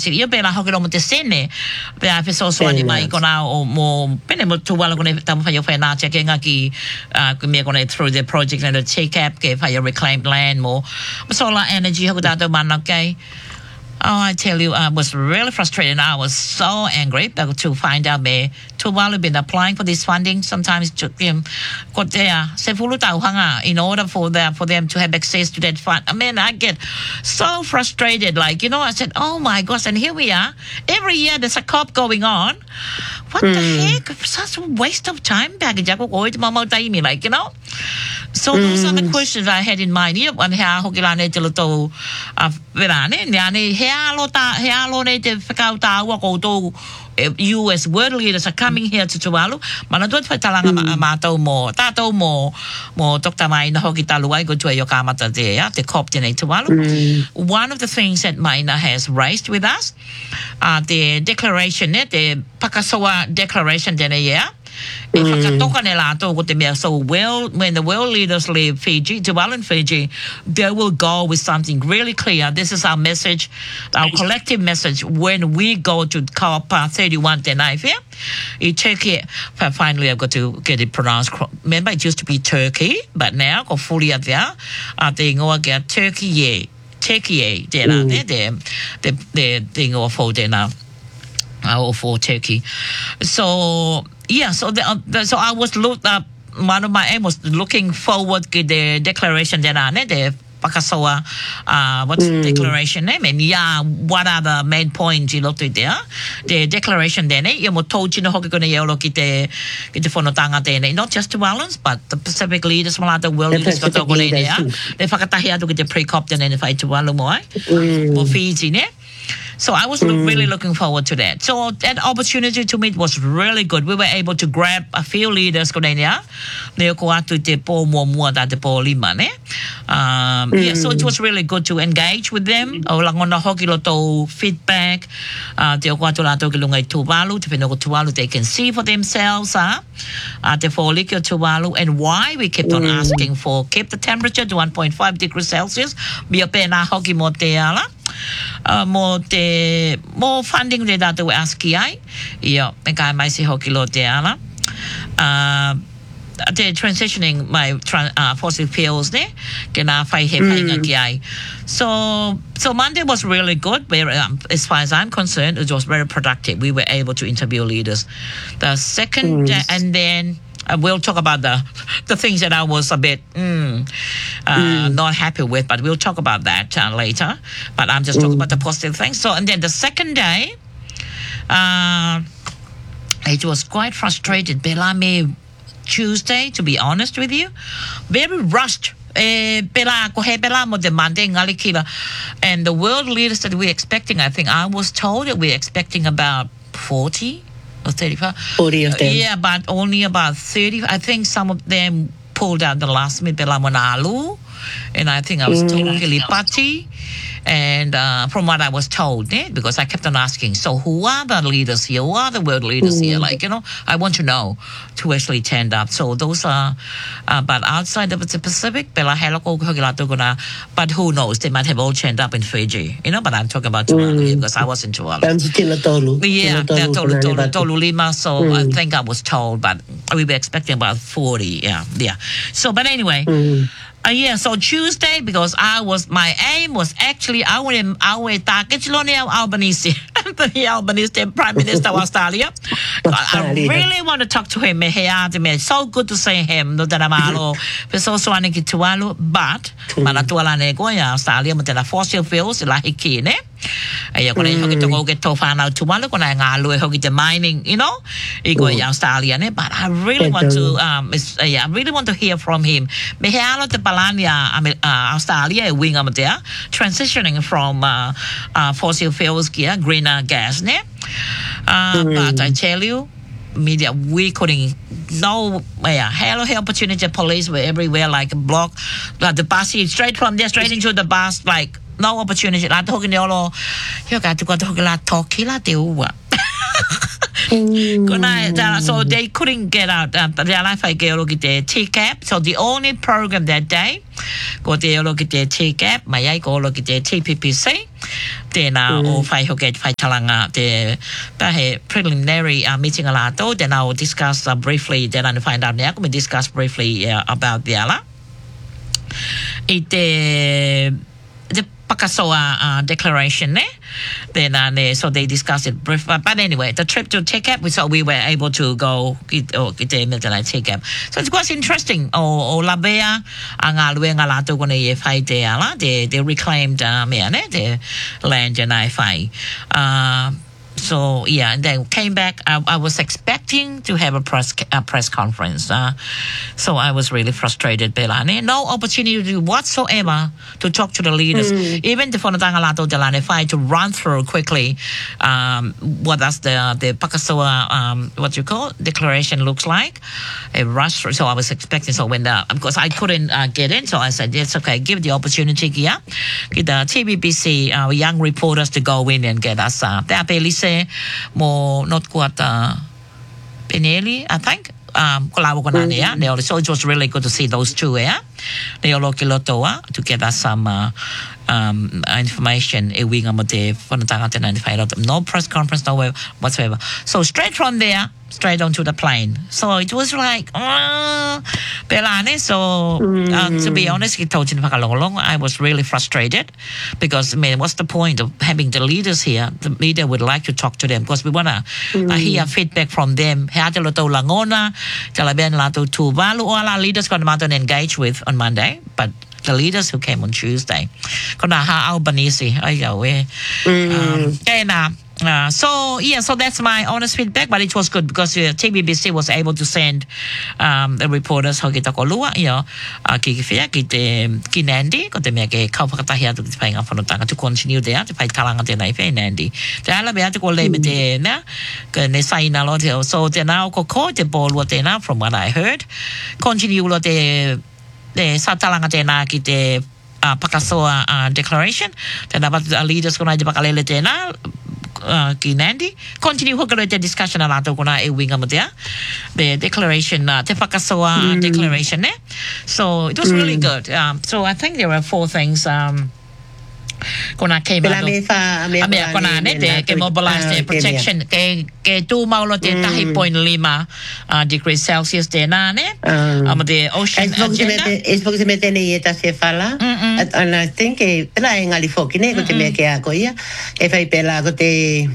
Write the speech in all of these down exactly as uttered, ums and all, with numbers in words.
si io per la hoki lo te sene per pe so so ni mai kona o mo pene mo tu wala kona tamu fa yo fa na check nga ki ko me kona through the project and the take up ke fa yo reclaimed land mo solar energy hoki da to man okay. Oh, I tell you, I was really frustrated. I was so angry to find out me Tuvalu been applying for this funding. Sometimes to them, got there, in order for them for them to have access to that fund. I mean, I get so frustrated. Like you know, I said, "Oh my gosh!" And here we are. Every year there's a COP going on. What mm. the heck? Such a waste of time. Like you know. So those mm. are the questions I had in mind. Yep, and how hokilane to uh verane yani halo ta halo ne te whakau ta ua koutou U S world leaders are coming here to Tuvalu. Mana tuat whaitalanga mm. mātou mō tātou mō mō Doctor Maina hoki taluai go to e yokamata there te COP tēnei Tuvalu. Mm. One of the things that Maina has raised with us uh, the declaration ne the Pakasoa declaration tēnei yeah. Mm. So well, when the world leaders leave Fiji, Tuvalu and Fiji, they will go with something really clear. This is our message, our collective message when we go to COP thirty-one tonight. Yeah, in Turkey. Finally, I've got to get it pronounced. Remember, it used to be Turkey, but now got fully up there. I think I get Turkey. Yeah, Turkey. There, there, the the thing of for there now. Or for Turkey. So yeah, so the, uh, the, so I was looked up. One of my aim was looking forward to the declaration that I the Pakasoa, uh, what's mm. the declaration name? And yeah, what are the main points you looked at there? The declaration then, you mo told you no hoki kona yelo ki te ki te whanotanga tēnei, not just to Tuvaluans, but the Pacific leaders, mga the world leaders ko tōko nei there. They whakatahi atu ki te pre-COP tēnei ne whai Tuvalu mo ai, mo Fiji ne. So I was mm. really looking forward to that. So that opportunity to meet was really good. We were able to grab a few leaders ko nenia. Ne ko atu te po mo mua da te po lima ne. Um, mm. Yeah, so it was really good to engage with them. O langona hoki lo tō feedback. Uh, te o ko atu lato ki lungai Tuvalu. Te whenoko Tuvalu, they can see for themselves. Huh? Uh, te whōliki o Tuvalu. And why we kept on mm. asking for keep the temperature to one point five degrees Celsius. Mia pēnā hoki mo te ala. Uh, mo te mo funding de data we aski ai ia e kai mai se hoki lo te ala uh the transitioning my trans, uh, fossil fuels ne ke na fai he fai ngaki ai so so Monday was really good where um, as far as I'm concerned it was very productive. We were able to interview leaders the second mm. and then Uh, we'll talk about the the things that I was a bit mm, uh, mm. not happy with, but we'll talk about that uh, later. But I'm just mm. talking about the positive things. So, and then the second day, uh, it was quite frustrated. Belame Tuesday, to be honest with you, very rushed. And the world leaders that we're expecting, I think I was told that we're expecting about forty. Or thirty-five. forty of them. Yeah, but only about thirty. I think some of them pulled out the last minute. Bela Monalu, and I think I was mm. told Kilipati. And uh, from what I was told, eh, because I kept on asking, so who are the leaders here? Who are the world leaders mm. here? Like, you know, I want to know who actually turned up. So those are, uh, but outside of the Pacific, but who knows? They might have all turned up in Fiji, you know, but I'm talking about Tuvalu mm. because I was in Tuvalu. Yeah, Tolu, Tolu, Tolu Lima. So mm. I think I was told, but we were expecting about forty. Yeah, yeah. So, but anyway. Mm. Uh, yeah, so Tuesday, because I was, my aim was actually, I went, I went, Albanese, Anthony Albanese, the Prime Minister of Australia. I really want to talk to him. It's so good to see him. No te malo, so so ane ki Tuvalu, but manatuala ne ko ya Australia mo te na fossil fuels la hiki ne. Ay ko na hoki to go get to fan out Tuvalu ko na ngalu hoki the mining, you know. Iko ya Australia ne, but I really want to um uh, yeah, I really want to hear from him. Me halo te palania uh, Australia wing am there transitioning from uh, uh, fossil fuels kia greener gas ne. Uh, mm. But I tell you, media we couldn't no yeah hello hey opportunity police were everywhere like a block like the bus straight from there straight into the bus like no opportunity la talking yolo you got to go to la talkila de uwa so they couldn't get out uh, their life I get T CAP. So the only program that day ko te olo ki te T C A P mai ai ko olo ki te T P P C tēnā o whai hoke whai talanga te tahe preliminary uh, meeting ala to then I'll discuss uh, briefly then I'll find out now we discuss briefly uh, about the ala i te the Pakasoa uh, declaration ne then uh, ne, so they discussed it brief but, but anyway the trip to T C A P we so we were able to go o ki te me te T C A P so it was interesting o o labea anga luenga la to kone e whai te ala they they reclaimed uh, mea ne the land and I whai uh so yeah, and then came back. I, I was expecting to have a press a press conference, uh, so I was really frustrated. Belane, no opportunity whatsoever to talk to the leaders, mm. even the Fonatangalato Delane fight to run through quickly um, what does the the Pakasoa um, what you call declaration looks like. A rush. So I was expecting. So when the because I couldn't uh, get in, so I said it's okay. Give the opportunity, yeah, give the T B B C uh, young reporters to go in and get us. Uh, more not quite uh, Penelli, I think. Um, mm-hmm. So it was really good to see those two, yeah. To get us some uh, um, information. No press conference, no whatsoever. So straight from there, straight onto the plane. So it was like, uh, Belane. So uh, to be honest, I was really frustrated because I mean, what's the point of having the leaders here? The leader would like to talk to them because we want to mm. uh, hear feedback from them. Leaders going to engage with on Monday, but the leaders who came on Tuesday, Konaha Albanese, um, Uh, so yeah, so that's my honest feedback, but it was good because uh, T B B C was able to send um, the reporters ho kita kolua, you know, uh, ki fia ki te ki Nandi, ko te mea ke kau whakatahia tu te whainga whanotanga to continue there, te whai talanga te nei whai Nandi. Te ala mea te ko le me te na, ke ne saina lo te o, so te nao ko ko te bōlua te na, from what I heard, continue lo te, te satalanga te na ki te uh, Pakasoa uh, declaration, te na bat leaders ko na te pakalele te na, Uh, ki Nandi continue hoka the discussion ala to kona e winga mo dia the declaration uh, te Pakasoa mm. declaration ne so it was mm. really good um, so I think there were four things um kona came out of amea kona ne te ke mobilize the protection ke ke tu maulo te tahi point lima uh, degrees Celsius te na ne um, the ocean agenda es porque se mete ne eta se fala and I think e pela ngali foki ne ko te me ke a koia e fai pela ko te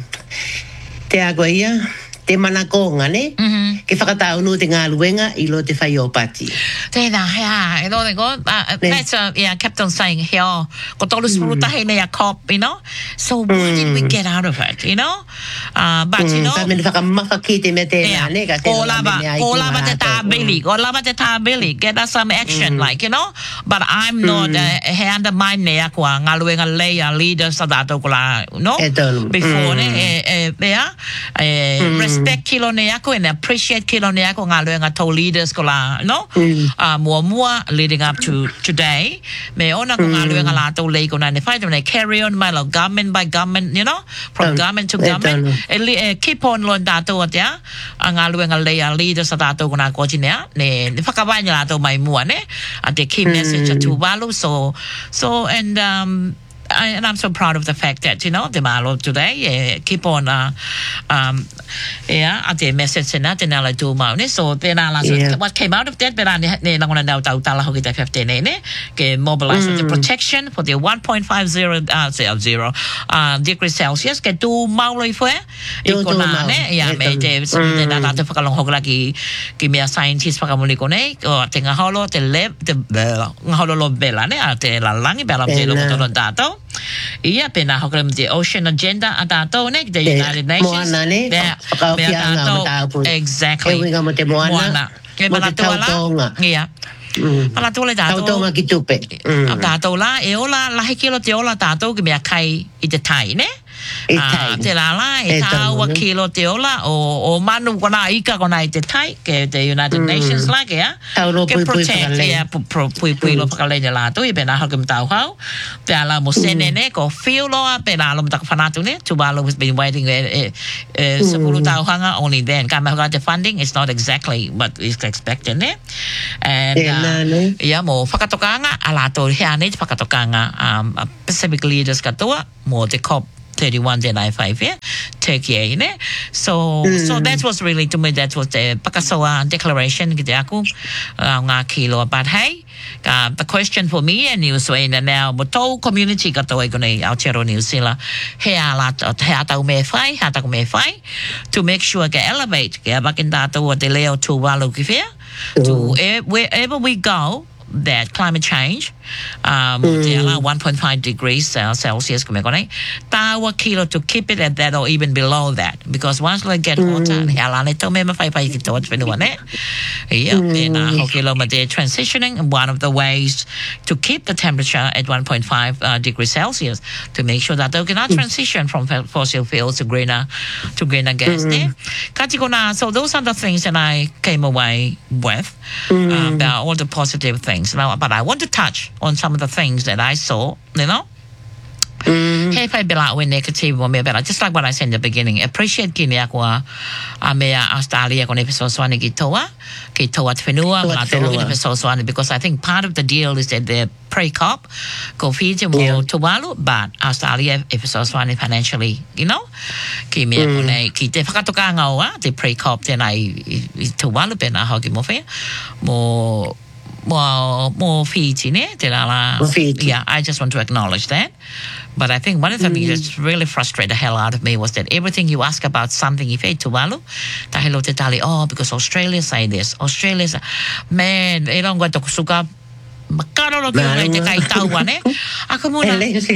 te a koia te manakonga ne ke whakatau no te ngā luenga I lo te whai o pati. Tēnā, yeah, you know, they go, uh, that's, uh, yeah, kept on saying, here, ko tolu spurutahe nei a cop, you know, so what mm. did we get out of it, you know? Uh, but, mm. you know, ka mene whakamaka ki te me tēnā, ne, ka ko lava, ko lava te tābili, ko lava te tābili, get us some action, mm. like, you know, but I'm not, uh, he undermine nei a kua, ngā luenga leia, leaders, sa dato ko la, no? Before, ne, e, e, mea, e, respect kilo nei ako, and appreciate kilo ni ako nga luenga to leaders ko la no mm. uh, mua mua leading up to today me ona ko nga luenga la to lei ko na ne fight when carry on my government by government you know from um, government to government and uh, keep on lo dato atia nga luenga lei leaders dato ko na ko chinia ne ne whakawai la to mai mua ne at the key message mm. to valu so so and um I, and I'm so proud of the fact that, you know, the Malo today, uh, keep on, uh, um, yeah, at the message and that, and I'll do my own. So then I'll yeah. what came out of that, but I'm going to know that I'll have the fifteen, eh, mobilize the protection for the one point five zero, uh, zero, uh, degrees Celsius, get two Malo if we're, yeah, me, James, then I'll have to follow Hoglaki, give me a scientist for Kamulikone, or think a hollow, the lab, the hollow bella, the langi bella, the dato. Iya pena hokrem the ocean agenda atato ne the United Nations there atato exactly moana ke malatola iya malatola tato tato ki tupe tato la e ola la hikilo te ola tato ke me kai I te tai ne Ah, te la la, e ta wa kilo te ola, o, o manu kona ika kona i te tai, ke te United Nations la ke a. Ke protect, ia, pui pui lo whakaleine la tu, i pena hake mtau hau. Te ala mo senene, ko feel loa, pena alo mtaka whanatu ne, Tuvalu has been waiting e, e, sepuluh tau hanga, only then. Ka mahuka te funding, it's not exactly what is expected ne. And, uh, ia, mo whakatokanga, ala to hea ne te whakatokanga, um, Pacific leaders katoa, mo te COP thirty-one J ninety-five, yeah, Turkey, ne? So, mm. so that was really, to me, that was the Pakasoa declaration, ki te aku, uh, ngā kilo, but hey, uh, the question for me and New Zealand now, mo tau community katoa i konei Aotearoa New Zealand, he ala, he atau me whai, he atau me whai, to make sure ke elevate, ke abakin tātou o te leo Tuvalu ki whea, to e, wherever we go, that climate change, um, mm. one point five degrees uh, Celsius, tawa kilo to keep it at that or even below that, because once we get hotter, halane to me mafai pai kito at fenuane. Yeah, then uh, kilo made transitioning. One of the ways to keep the temperature at one point five uh, degrees Celsius to make sure that they cannot transition from fossil fuels to greener to greener gas. Mm. So those are the things that I came away with mm. uh, about all the positive things. Now, but I want to touch on some of the things that I saw, you know. Mm. Hey, if I when negative or me better, just like what I said in the beginning, appreciate kini aku a mea Australia kon episode one ki toa, ki toa twenua, ma toa in episode one, because I think part of the deal is that the pre-COP go feed mo Tuvalu, but Australia episode one financially, you know, ki mea kon ki te whakatokanga oa, the pre-COP then I Tuvalu pena hoki mo fe, mo more more Fiji, ne? Yeah, I just want to acknowledge that. But I think one of the things mm. that really frustrated the hell out of me was that everything you ask about something, if it's Tuvalu, tahilo te tali, oh, because Australia say this, Australia say, man, they don't go to Kusuka. Makaro te ngai te kai taua ne. Ako muna.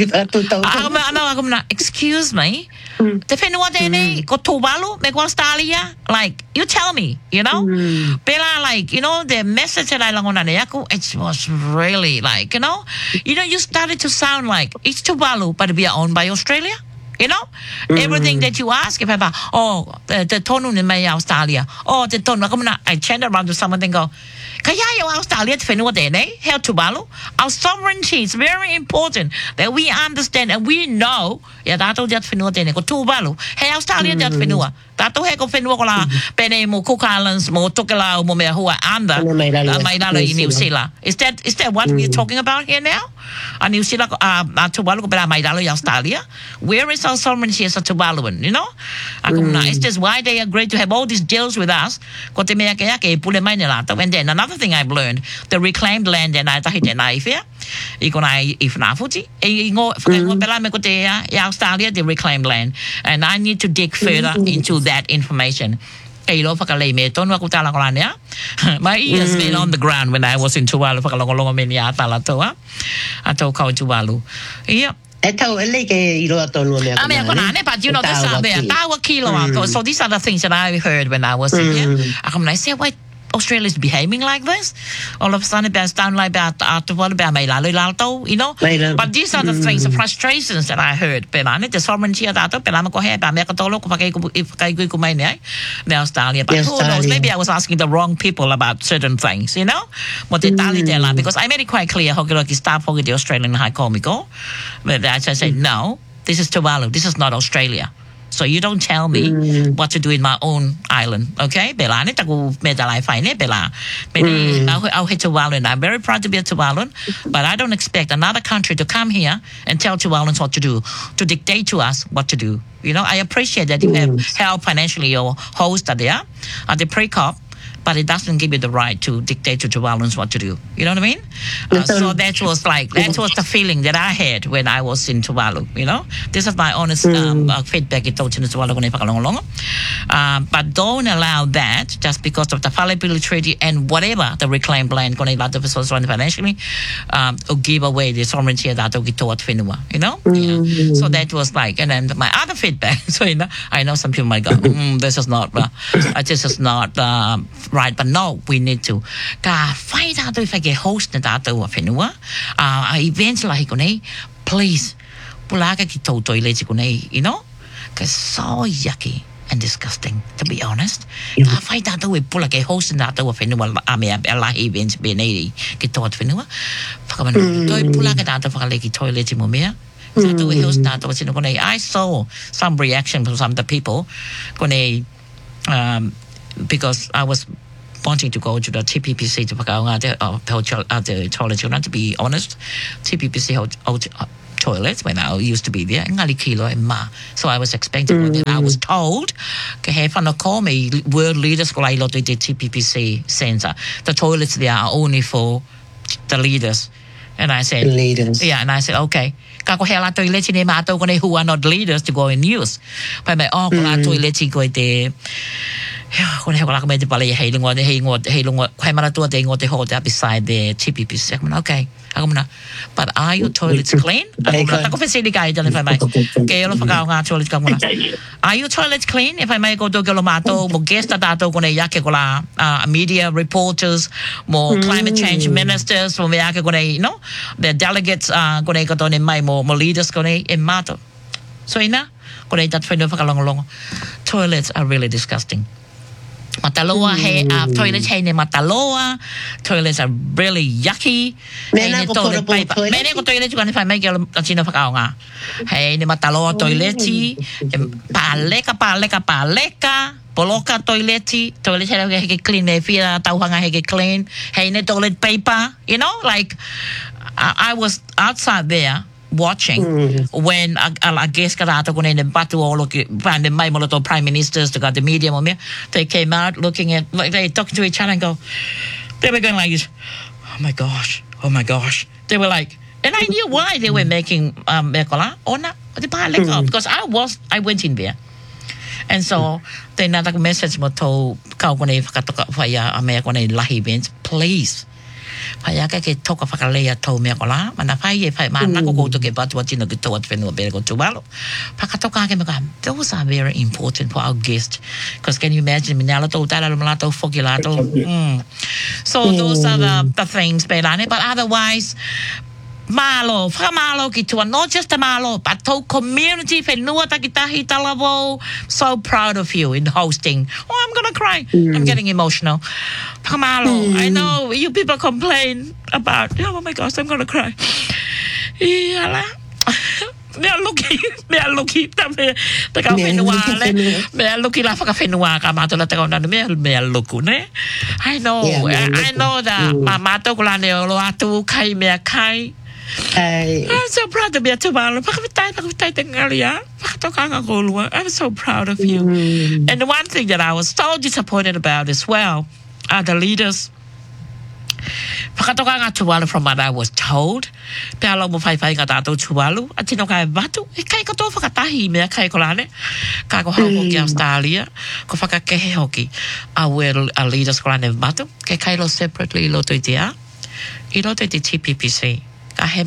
Ako muna, ako muna, excuse me. Te whenua tēnei, ko Tuvalu, me ko Australia, like, you tell me, you know? Mm. Pela, like, you know, the message that I langona ne aku, it was really like, you know, you know, you started to sound like, it's Tuvalu, but we are owned by Australia. You know, mm. everything that you ask, if about, oh, the the tonu ni mai Australia, oh, the tonu, I turned around to someone and go, kaya yo Australia te whenua tēnei, hea Tuvalu, our sovereignty is very important that we understand and we know, ya tātou te whenua tēnei, ko Tuvalu, hea Australia te whenua, tātou he ko whenua ko la, pene mo Cook Islands, mo Tokelau, mo mea hua, anda, mai lalo i New Zealand. Is that, is that what mm. we're talking about here now? A New Zealand, uh, Tuvalu ko pera mai lalo i Australia? Where is our sovereignty as a Tuvaluan, you know? Mm. It's just why they agreed to have all these deals with us, ko te mea kea ke pule mai ni lata. And then another thing I've learned, the reclaimed land and I tahi te nai fea, I kona i whanafuti, e ngo, whakango pela me ko te ea, i Australia, the reclaimed land. And I need to dig further into that information. My ears been on the ground when I was in Tuvalu. Tuvalu. Yep. I mean, but you know, this are there. Tawa kilo. So these are the things that I heard when I was in here. I said, why Australia's behaving like this? All of a sudden, it's down like that. You know, but these are the things, the frustrations that I heard. The sovereignty of that, Australia. But who knows? Maybe I was asking the wrong people about certain things. You know, because I made it quite clear. Start for the Australian High Comical, but I just said no. This is Tuvalu. This is not Australia. So you don't tell me mm. what to do in my own island, okay? Bela ni taku medalai fai ne bela. Bela au he Tuvaluan. I'm very proud to be a Tuvaluan, but I don't expect another country to come here and tell Tuvaluans what to do, to dictate to us what to do. You know, I appreciate that you mm. have helped financially your host there at the pre-COP, but it doesn't give you the right to dictate to Tuvaluans what to do. You know what I mean? Uh, so that was like, that was the feeling that I had when I was in Tuvalu, you know? This is my honest um, uh, feedback. Um, but don't allow that just because of the fallibility treaty and whatever the reclaimed land financially um, or give away the sovereignty that you know? Yeah. So that was like, and then my other feedback, so you know, I know some people might go, mm, this is not, uh, this is not, uh, right, but no, we need to. Ka fight out if I get host na tato wa whenua. Uh, events like kone, please, pulaka ki tautoi le ti kone, you know? It's so yucky and disgusting, to be honest. I find that we pull like a host in that with anyone. I mean, I like events being eighty. Get taught for anyone. Fuck, I'm going to pull like that for like a toilet in Mumia. So we host that was in the I saw some reaction from some of the people. Going um, because I was wanting to go to the T P P C to at the the toilet. To be honest, T P P C toilets when I used to be there. So I was expecting mm. I was told to call me world leaders go like the T P P C center. The toilets there are only for the leaders. And I said, leaders. Yeah, and I said, okay. Kako hela toilet ni mato ko who are not leaders to go and use. But my oh, ko toilet ko te. Ko ne ko la me te pale hei lingwa hei ngot hei lingwa kai mara tua te ngot te ho te beside the T P P C. Okay. Akumna. But are your toilets clean? Akumna. Tako fesili kai jale fa mai. Ke lo fa ka nga toilet ka muna. Are your toilets clean? If I may go to Golomato, mo guest dato ko ne yake ko la media reporters, more climate change ministers, mo yake ko ne, you know, the delegates uh ko ne ko to ne mai mo mo leaders ko ne in mato. So ina ko ne that fa no fa ka long long. Toilets are really disgusting. Mataloa, hey, uh, toilets, hey, Mataloa. Toilets are really yucky. Mena ko toilet paper. Mena ko toilet ko if I make a chino nga. Hey, ni Mataloa toileti. Paleka, paleka, paleka. Poloka toileti. Toilet hey get clean. Hey, fira tauhanga hey get clean. Hey, ni toilet paper. You know, like I, I was outside there. Watching mm. when I guess karato ko na batu all look and my molotov prime ministers to got the media they came out looking at like they talking to each other and go they were going like this, oh my gosh, oh my gosh, they were like, and I knew why they were making um mekola or not because I was I went in there. And so they not like message mo to kau ko na fakatoka faya ame ko na lahi events, please Paya ke toka whakalea tau mea ko la. Mana whai e whai mana ko koutou ke batu atina ki tau atu whenua bere ko tuwalo. Pakatoka ke me ka, those are very important for our guests. Because can you imagine, minala tau tala lumala tau whoki la tau. So those are the, the things, Belane. But otherwise, malo, whakamalo ki tua, not just a malo, but tau community, whenua takitahi talavo. So proud of you in hosting. Oh, I'm gonna cry. Mm. I'm getting emotional. Whakamalo, mm. I know you people complain about, oh my gosh, I'm gonna cry. Yala. Me lucky, me lucky. Me, te kau whenua le. Me lucky la whaka whenua ka mato la te kau nana me me luku ne. I know, yeah, I, I know that. Mm. Ma mato kula ne olo atu kai me kai. I'm so proud to be a Tuvalu. I'm so proud of you. Mm. And the one thing that I was so disappointed about as well are the leaders. From what I was told, Palo mo fai fai ngatato Tuvalu, atino kai batu, e kai kato whakatahi mea kai kolane, ka ko hau ki Australia, ko whakakehe hoki, a well a leaders kolane batu, ke kai lo separately lo to itea, I lo to T P P C. Man,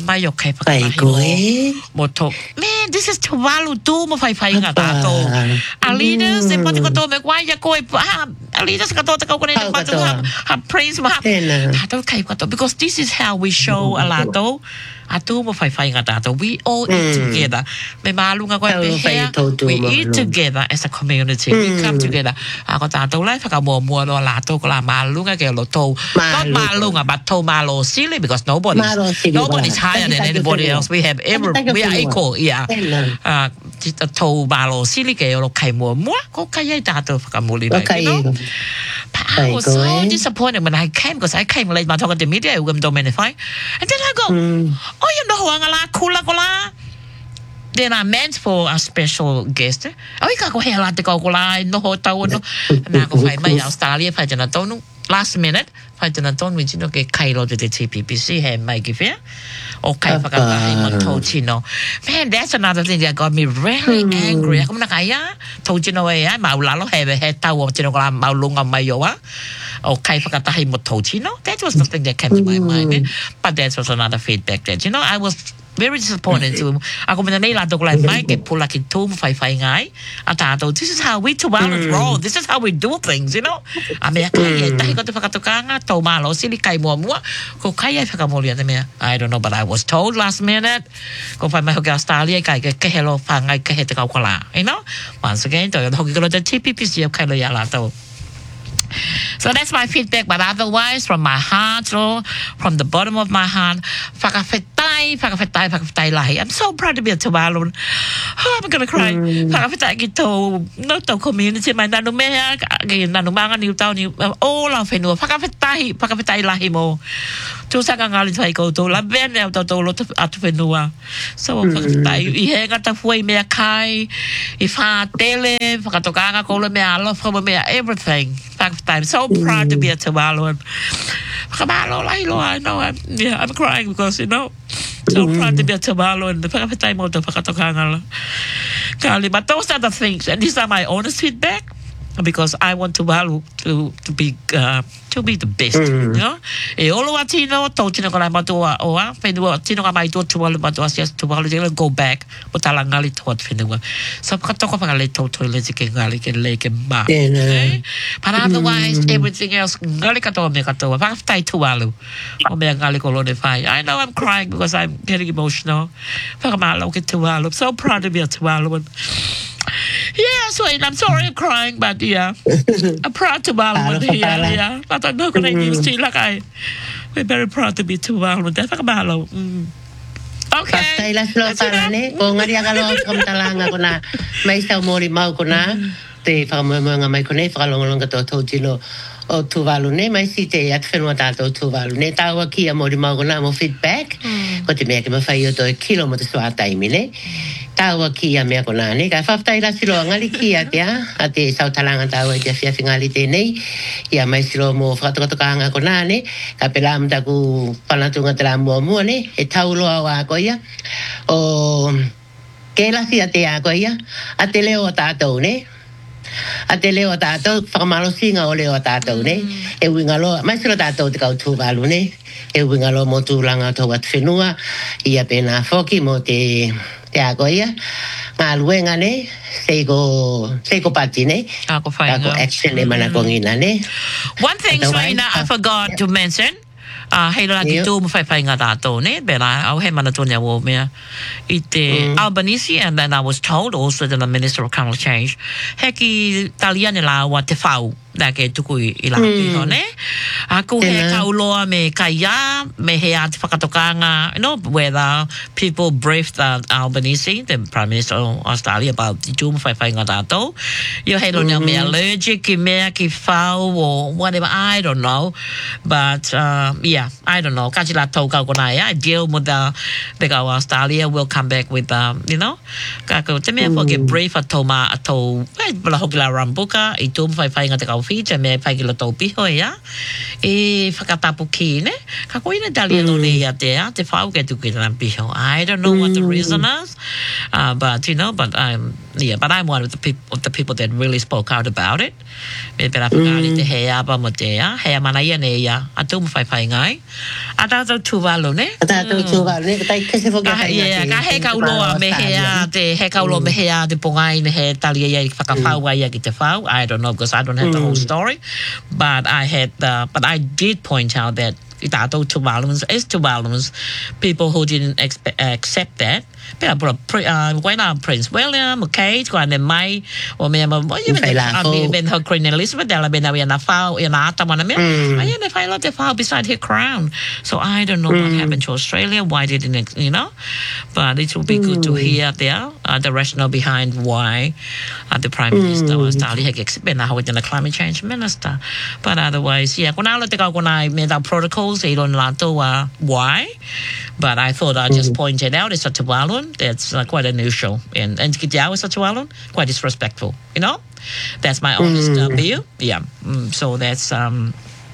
this is Tuvalu too. Mo fai fai nga tato. A leaders, e pati ko to me kwai ya ko e a leaders ka to ta ko ne pati ha ha praise ma. Tato kai ko to because this is how we show a lato. Atu mo fai fai nga tato. We all eat together. Me malu nga ko e here. We eat together as a community. We come together. Ako tato lai fa ka mo mo lo lato ko la malu nga ke lo to. Not malu nga but to malo silly because nobody nobody is higher than anybody else. We have every we are equal. Yeah. Uh, to malo silly ke lo kai mo mo ko kai tato fa ka muli like you know. I was so disappointed when I came because I came late. My talking to the media, I went to Dominify, and then I go, mm. "Oh, you know, angala kula kula." Then I meant for a special guest. Oh, you can't go here like the kula no hotel no. And I go find my Australia. Find an Antonio last minute. Find an Antonio, which you know, get Kailo to the T P P C. Have my give here. Okay, Tocino. Man, that's another thing that got me really mm. angry. Ako na kaya, Tocino eh, maulalo have a head towel, Tinola, Maulunga Mayoa. Okay, Tocino. That was the thing that came to my mind. Eh? But that was another feedback that, you know, I was very disappointed too. Ako man nila to like Mike pull like two five five ngai. Atato, this is how we Tuvalu roll. This is how we do things, you know. Ame kaya tahi ko to whakatukanga to malo sili kai mua mua ko kaya whakamolia te mea. I don't know, but I was told last minute ko whai mai hoki Australia kai ke kehelo whangai kehe te kau kala, you know. Once again, to hoki ko te T P P C of kai lo ya la to. So that's my feedback, but otherwise, from my heart, so from the bottom of my heart, whakawhetai, whakawhetai, whakawhetai lahi. I'm so proud to be a Tuvalu. Oh, I'm gonna cry. Whakawhetai ki tō, no tō community, mai nanu mea, ki nanu manga niu tau niu, all our whenua, whakawhetai, whakawhetai lahi mo. Tū saka ngali tai koutou, la bene au tau tau loto atu whenua. So, whakawhetai, I he ngata fuai mea kai, I wha tele, whakatokanga koule mea alofa mea everything. I'm so proud to be a Tuvalu. I know I'm, yeah, I'm crying because, you know, so mm-hmm. proud to be a Tuvalu and the whakawhetai mo te whakatokanga. But those are the things, and these are my honest feedback. Because I want Tuvalu to to be uh, to be the best, mm. you know. E olo wa tino tau tino ka mai toa oa, whenua tino ka mai toa Tuvalu ma toa sias Tuvalu te go back o tala ngali toa whenua. So ka toko whaka le tau toi le ke ngali ke le ke ma. Okay? But otherwise, mm. everything else ngali ka toa me ka toa. Whakawhetai Tuvalu. O mea ngali ko lone whai. I know I'm crying because I'm getting emotional. Whakamalo ke Tuvalu. I'm so proud to be a Tuvalu. Yeah, so I'm sorry I'm crying, but yeah, I'm proud to Tuvalu here, yeah. But I'm not going to use it like I. We're very proud to be Tuvalu. That's like Tuvalu. Okay. Pastai la slo para ne, ko ngari agalo kom talanga ko na mai sa mori mau ko na te whakamoemoenga mai ko ne whakalongolonga tō tōtino o Tuvalu ne mai si te at whenua tātou Tuvalu ne tāua kia mori mau ko na mo feedback ko te mea ke mawhai o tō e kilo mo te soa taimi ne tāua kia mea ko nā ne ka whaftai la silo ngali kia te a a te sautalanga tāua i te whiawhi ngali tēnei ia mai silo mo whakatokatokanga ko nā ne ka pela amtaku whanatunga te la mua mua ne e tauloa wa ko ia o ke lasi a te a ko ia a te leo tātou ne a te leo tātou whakamalo singa o leo tātou ne e wingalo mai silo tātou te kau Tuvalu ne e wingalo mo tūlanga tau at whenua ia pēnā whoki mo te te a ko ia ngā luenga ne seiko seiko pati ne ako whai ako action ne mana kongina ne. One thing, Serena, I forgot to mention. Ah, hei la ki tō mo whai whai ngā tātou ne, bera au he mana tōnia wō mea i te Albanese, and then I was told also that the Minister of Climate Change heki taliane la wa te whau na ke tuku i la iho ne aku he kauloa me kaia me he a te whakatokanga, you know, whether people briefed the Albanese, the Prime Minister of Australia, about the tū mo whai whai ngā tātou yo hei lo nea me allergic ki mea ki whau or whatever, I don't know, but uh, yeah, I don't know. Kachi la tau kau kona ia. I deal with the the kau Australia. We'll come back with um, you know. Kako te mea get brief a tau ma a tau. Wai bala hoki la rambuka. I tū mwhai whai ngā te kau whi. Te mea whai ki la tau piho ia. E whakatapu ki ne. Kako ina tali alo ne ia te a. Te whau ke tuki te piho. I don't know what the reason is. Uh, but you know, but I'm yeah, but I'm one of the people of the people that really spoke out about it. Me pera whakari te hea apa mo te a. Hea mana ia ne ia. A tū mwhai whai ngai. A tātou Tuvalu ne? A tātou Tuvalu ne, tai kese whoki a yeah, ka he kauloa me hea, te he kauloa me hea, te pongai ne he tali ia i whakawhaua ia ki te whau. I don't know, because I don't have the whole story. But I had, uh, but I did point out that i tātou Tuvaluans, as Tuvaluans, people who didn't expe- accept that, pera pura uh waina Prince William, Kate, ko ane mai o me ma even ben her Queen Elizabeth dela ben na na fau ia na ata mana me ai ne fai la te fau beside her crown. So I don't know what happened to Australia, why didn't it, you know, but it will be good to hear there uh, the rationale behind why uh, the Prime Minister of Australia had accepted na how the climate change minister. But otherwise, yeah, kona lo te ka kona me da protocols e don lato uh, why, but I thought I just pointed out it's a Tuvalu. That's uh, quite unusual, and and Kitiao is such a well quite disrespectful. You know, that's my honest uh, view. Yeah, mm, so that's um.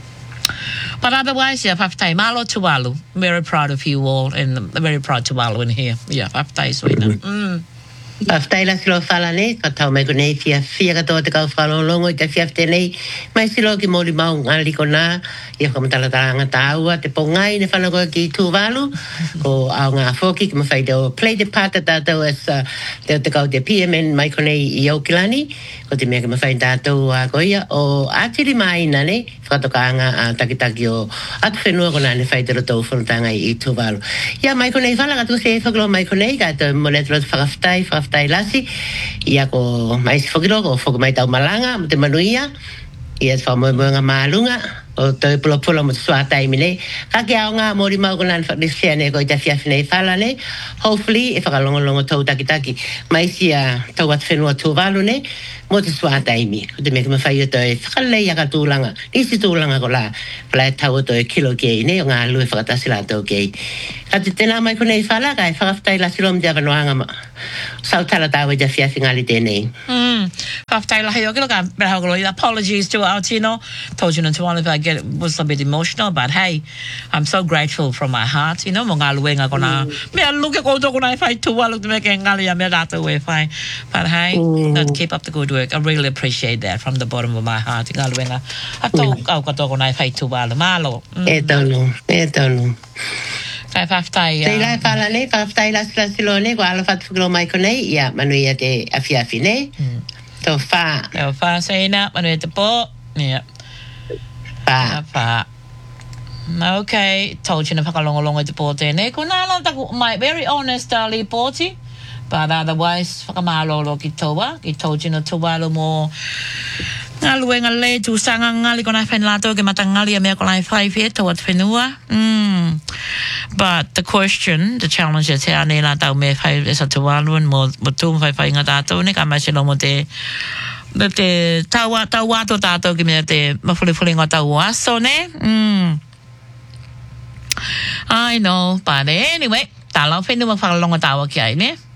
But otherwise, yeah, Whaftai malo Tuvalu. Very proud of you all, and very proud Tuvalu in here. Yeah, Whaftai Sweden. Mm. After la silo fala nei, ka tau mai ko nei fia fia ka tō te kau whalongongo i te fia te nei, mai silo ki mōri mau ngāli ko nā, ia whakamutala taranga tāua, te pongai ne whanako ki tūwalu, ko au ngā whoki ki mawhai teo play te pāta tātou as uh, teo te kau te P M N mai ko nei i Aukilani, ko te mea ki mawhai tātou a koia, o atiri mai na ne, whakatokaanga a takitaki o atu whenua ko nā ne whai te roto whanutanga i tūwalu. Ia mai ko nei whala ka tu se whakalo mai ko nei, ka te moletro whakawhtai, whakawhtai lasi, ia ko mai si whakiro, ko whaka mai tau malanga, mo te manuia, ia te whamoemoenga maalunga, o te pula pula mo te sua taimi nei. Ka ke ao ngā mori mau ko nāna whakrisea nei ko i te whiawhi nei whala nei, hopefully e whakalongolongo tau takitaki, mai si a tau atu whenua tūwalu nei, mo te sua taimi. Ko te mea ki mawhai o toi whakalei aka tūlanga, nisi tūlanga ko la, whala e tau o toi kilo kei nei, o ngā lue whakatasi la tau kei. Ka te tēnā mai ko nei whala, ka e whakawhtai la silom te awanoanga ma. Sautala tāua i te whiawhi ngali tēnei. Mm. Whakawhtai lahi o kilo ka berahogolo. Apologies to our Tino. Told you not to one if I get was a bit emotional, but hey, I'm so grateful from my heart. You know, mo ngā luenga ko nā. Mea luke ko tō ko nā whai tua, luke te mea ke ngali a mea rātou e whai. But hey, mm. keep up the good work. I really appreciate that from the bottom of my heart. Ngā luenga. A tō au ka tō ko nā whai tua le mālo. E tonu, e tonu. Kai whaftai. Te lai whala nei, whaftai la sila silo nei, ko ala whatu whakilo mai ko nei, ia, manu ia te awhiawhi nei. Tō whā. Tō whā seina, manu ia te pō. Ia. Whā. Whā. Okay, told you na whakalongolongo te pō tēnei. Ko nā lau taku, my very honest uh, li pōti. But otherwise, whakamālolo ki tōwa. Ki told you na tōwalo mō ngā luenga le tu sanga ngali ko nai whenlato ke mata ngali a mea ko nai whai whea tau at whenua. Mm. But the question, the challenge is hea nei la tau me whai esa tuwaluan mo, mo tūm whai whai ngā tātou ne ka mai sino mo te te tau tau ato tātou ki mea te mawhulifuli ngā tau aso ne. Mm. I know, but anyway, tā lau whenua whakalonga tāua ki ai ne.